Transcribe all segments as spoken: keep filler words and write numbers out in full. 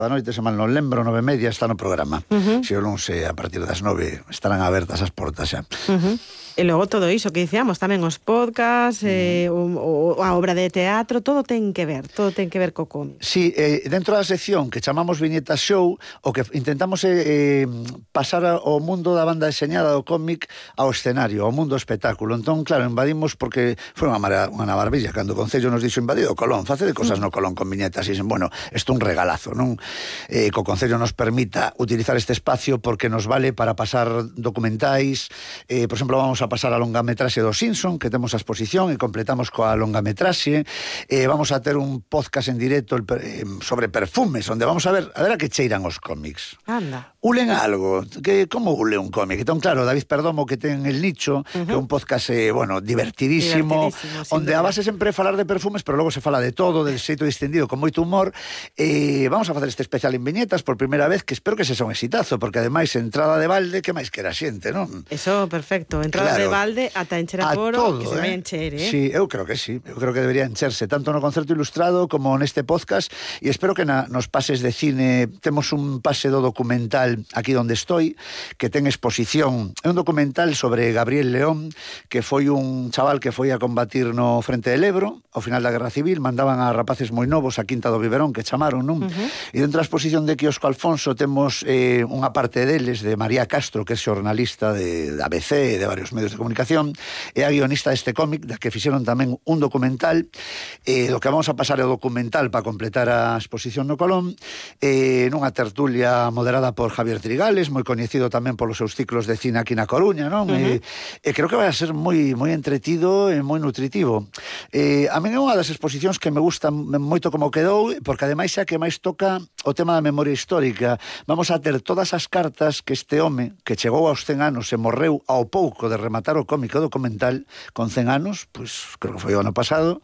da noite, se mal non lembro, nove e media está no programa. Uh-huh. Se eu non sei, a partir das nove estarán abertas as portas xa. Uh-huh. E logo todo iso que dicíamos, tamén os podcasts, eh, o, o, a obra de teatro, todo ten que ver, todo ten que ver co cómic. Sí, eh, dentro da sección que chamamos Viñeta Show, o que intentamos é eh, pasar ao mundo da banda deseñada do cómic ao escenario, ao mundo do espectáculo. Entón, claro, invadimos porque foi unha, mara, unha maravilla cando o Concello nos dixo invadido o Colón, facede cosas no Colón con viñetas, e dixen, bueno, isto é un regalazo, non? Eh, que o Concello nos permita utilizar este espacio porque nos vale para pasar documentais, eh, por exemplo, vamos a pasar a longametraxe do Simpson, que temos a exposición e completamos coa longametraxe. Eh, vamos a ter un podcast en directo eh, sobre perfumes, onde vamos a ver a ver a que cheiran os cómics. Anda. Ulen algo, que como ule un cómic? Entón, claro, David Perdomo, que ten El Nicho, uh-huh. que é un podcast, eh, bueno, divertidísimo, divertidísimo onde a base sempre é falar de perfumes, pero logo se fala de todo, del xeito distendido, con moito humor. Eh, vamos a facer este especial en viñetas por primeira vez, que espero que se sea un exitazo, porque ademais, entrada de balde, que máis que era xente, non? Eso, perfecto, entrada claro. de balde ata encher a coro, todo, que se vai encher, eh? Sí, eu creo que sí, eu creo que debería encherse, tanto no Concerto Ilustrado como neste podcast, e espero que na, nos pases de cine, temos un pase do documental Aquí donde estoy, que ten exposición, é un documental sobre Gabriel León, que foi un chaval que foi a combatir no frente del Ebro, ao final da Guerra Civil, mandaban a rapaces moi novos a Quinta do Biberón, que chamaron, non? Uh-huh. E dentro da exposición de Quiosco Alfonso temos eh, unha parte deles de María Castro, que é xornalista de, de A B C e de varios medios de comunicación, e a guionista deste cómic, da que fixeron tamén un documental. Eh, do que vamos a pasar é o documental para completar a exposición no Colón, eh, nunha tertulia moderada por Javier Trigales, moi coñecido tamén polos seus ciclos de cine aquí na Coruña, non? Uh-huh. E, e creo que vai a ser moi moi entretido e moi nutritivo. Eh, a min é unha das exposicións que me gusta moito como quedou, porque ademais xa que máis toca o tema da memoria histórica. Vamos a ter todas as cartas que este home, que chegou aos cen anos e morreu ao pouco de rematar o cómic o documental, con cen anos, pois creo que foi o ano pasado,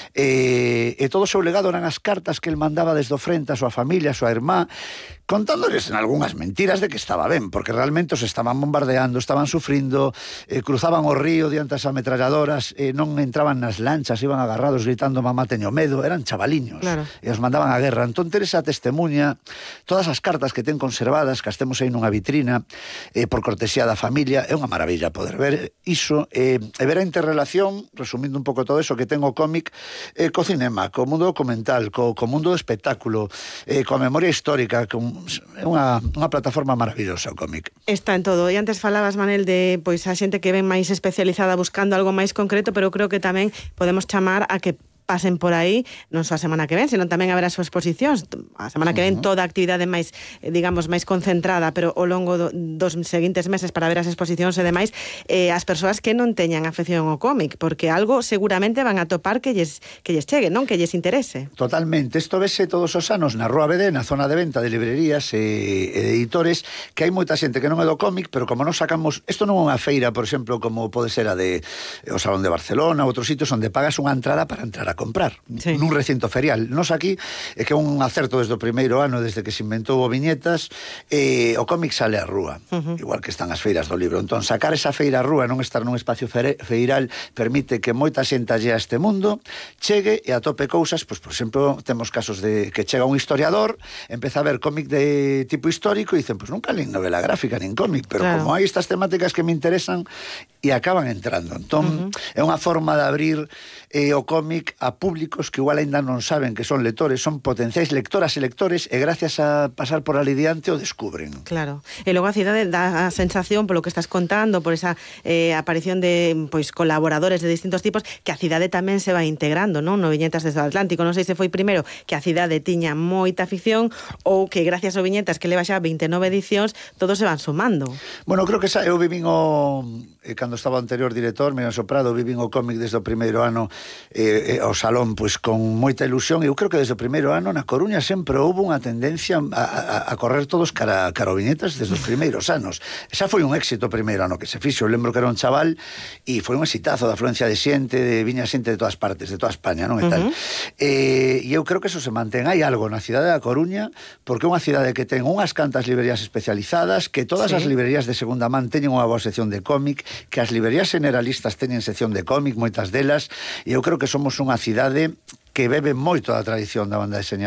e, e todo o seu legado eran as cartas que el mandaba desde o frente a súa familia, a súa irmá, contándoles en algunhas mentiras de que estaba ben, porque realmente os estaban bombardeando, estaban sufrindo, eh, cruzaban o río diante as ametralladoras, eh, non entraban nas lanchas, iban agarrados gritando mamá teño medo, eran chavaliños, claro. E os mandaban a guerra. Entón ter esa testemunha, todas as cartas que ten conservadas, que as temos aí nunha vitrina, eh, por cortesía da familia, é unha maravilla poder ver iso, eh, e ver a interrelación, resumindo un pouco todo eso que ten o cómic, eh, co cinema, co mundo documental, co, co mundo do espectáculo, eh, coa memoria histórica, con é unha, unha plataforma maravillosa o cómic. Está en todo. E antes falabas, Manel, de pois a xente que ven máis especializada buscando algo máis concreto, pero creo que tamén podemos chamar a que pasen por aí, non só a semana que ven, senón tamén haberá súas exposicións. A semana que ven toda a actividade máis, digamos, máis concentrada, pero ao longo do, dos seguintes meses para ver as exposicións e demais, eh, as persoas que non teñan afección ao cómic, porque algo seguramente van a topar que lles, que lles chegue, non? Que lles interese. Totalmente. Isto vese todos os anos na Rúa B D, na zona de venta de librerías e, e de editores, que hai moita xente que non é do cómic, pero como non sacamos... Isto non é unha feira, por exemplo, como pode ser a de o Salón de Barcelona, outros sitios onde pagas unha entrada para entrar a comprar, sí, nun recinto ferial. Nos aquí é que é un acerto desde o primeiro ano, desde que se inventou o viñetas, eh, o cómic sale á rúa, uh-huh. igual que están as feiras do libro. Entón, sacar esa feira á rúa, non estar nun espacio feiral, permite que moita xente allea a este mundo chegue e atope cousas, pois, por exemplo, temos casos de que chega un historiador, empeza a ver cómic de tipo histórico e dicen, pois nunca len novela gráfica nin cómic, pero claro, como hai estas temáticas que me interesan, e acaban entrando. Entón, uh-huh. é unha forma de abrir eh, o cómic a públicos que igual ainda non saben que son lectores, son potenciais lectoras e lectores, e gracias a pasar por ali diante o descubren. Claro. E logo a cidade dá a sensación, polo que estás contando, por esa eh, aparición de pois colaboradores de distintos tipos, que a cidade tamén se vai integrando, non? No Viñetas desde o Atlántico. Non sei se foi primeiro que a cidade tiña moita afición ou que gracias ao Viñetas, que leva xa veintinueve edicións, todos se van sumando. Bueno, creo que esa, eu vivín o... Eh, cando estaba o anterior director, Miguel Soprado, vivín o cómic desde o primeiro ano eh, ao salón, pois con moita ilusión. Eu creo que desde o primeiro ano na Coruña sempre houve unha tendencia a, a, a correr todos cara, cara o Viñetas desde os primeiros anos. Esa foi un éxito o primeiro ano que se fixo. Eu lembro que era un chaval e foi un exitazo da afluencia de xente, de viña xente de todas partes, de toda España, non? E tal. Uh-huh. Eh, e eu creo que eso se mantén. Hai algo na cidade da Coruña, porque é unha cidade que ten unhas cantas librerías especializadas, que todas sí. as librerías de segunda man teñen unha boa sección de cómic, que as librerías generalistas teñen sección de cómic, moitas delas, e eu creo que somos unha cidade que bebe moito da tradición da banda deseñada.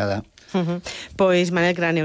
Uh -huh. Pois, Manel Cráneo,